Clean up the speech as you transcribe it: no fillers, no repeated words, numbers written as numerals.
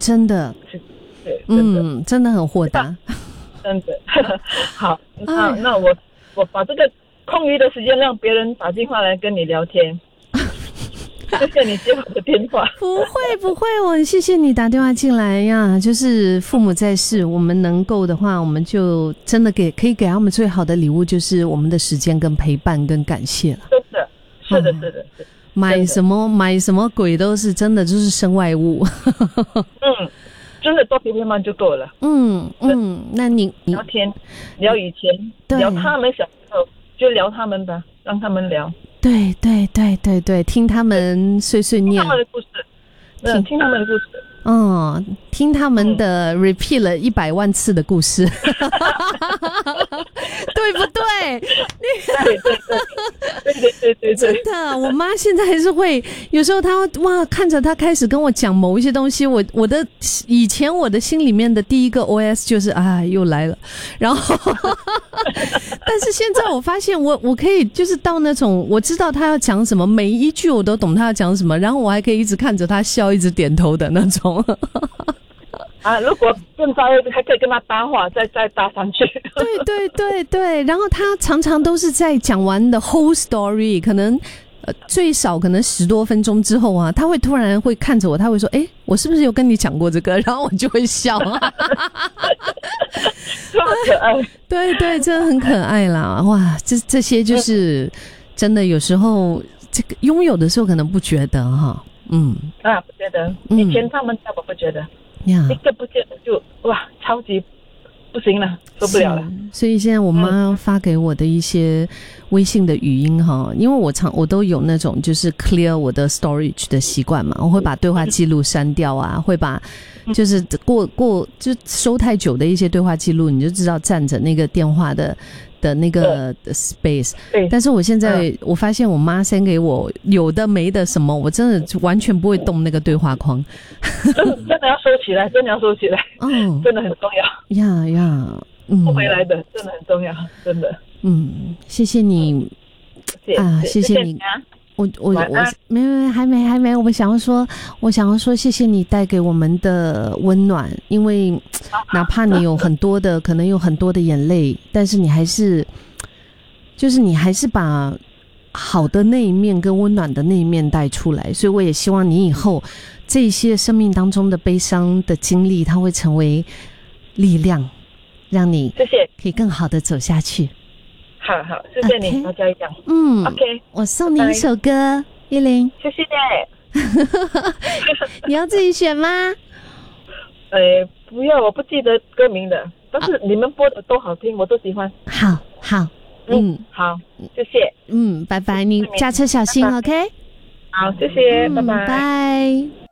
真的， 对，真的， 真的很豁达， 真的。好，那我把这个空余的时间让别人打电话来跟你聊天。谢谢你接我的电话。 不会，我很谢谢你打电话进来呀。就是父母在世，我们能够的话，我们就真的可以给他们最好的礼物，就是我们的时间跟陪伴跟感谢了。 真的，是的，是的，是。 买什么鬼都是真的，就是身外物。 真的多陪陪伴就够了。 那你聊天，聊以前，聊他们小时候，就聊他们吧，让他们聊。 对，听他们碎碎念， 听他们的故事，听他们的故事。 听他们的 repeat 了100万次的故事，对不对？对，真的，我妈现在还是会，有时候她看着她开始跟我讲某一些东西，以前我的心里面的第一个 OS 就是又来了，然后但是现在我发现我可以就是到那种我知道她要讲什么，每一句我都懂她要讲什么，然后我还可以一直看着她笑，一直点头的那种。 如果更糟还可以跟他搭话，再搭上去。 对，然后他常常都是在讲完的 whole story， 可能最少可能10多分钟之后他会突然会看着我，他会说：“我是不是有跟你讲过这个？”然后我就会笑。 这么可爱。 对，真的很可爱啦！哇，这些就是真的，有时候这个拥有的时候可能不觉得哈。 不觉得。以前他们家我不觉得。一个不见就超级不行了，受不了了。 所以现在我妈发给我的一些微信的语音因为我都有那种就是 clear 我的 storage 的习惯嘛，我会把对话记录删掉会把就是就收太久的一些对话记录，你就知道占着那个电话的那个 space。但是我现在我发现我妈send给我有的没的什么，我真的完全不会动那个对话框。 真的要收起来，真的要收起来。真的很重要。不回来的真的很重要，真的。谢谢你谢谢你。我没还没，我想要说谢谢你带给我们的温暖，因为哪怕你有很多的可能有很多的眼泪，但是你还是把好的那一面跟温暖的那一面带出来，所以我也希望你以后这些生命当中的悲伤的经历，它会成为力量，让你可以更好的走下去。 好，谢谢你，大家一样。OK， 我送你一首歌，依琳。 谢谢。 你要自己选吗？ 不要，我不记得歌名的，但是你们播的都好听，我都喜欢。 好， 好，谢谢。 拜拜，你驾车小心 ，OK？ 好，谢谢，拜拜。 拜。